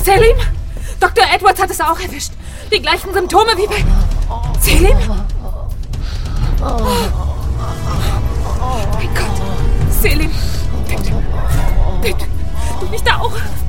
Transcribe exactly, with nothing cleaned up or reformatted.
Selim? Doktor Edwards hat es auch erwischt. Die gleichen Symptome wie bei... Selim? Mein Gott. Selim, bitte, bitte, du nicht auch.